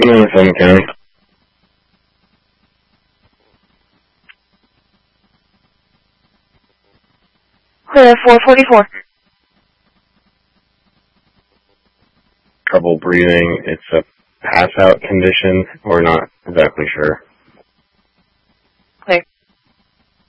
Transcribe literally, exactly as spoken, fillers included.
on the phone, County. Clear four forty-four. Trouble breathing. It's a pass-out condition. We're not exactly sure.